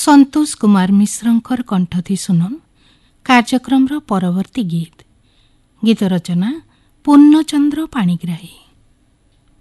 संतोष कुमार मिश्रंकर कंठथी सुनन कार्यक्रम परवर्ती गीत रचना पूर्णचंद्र पाणिग्राही।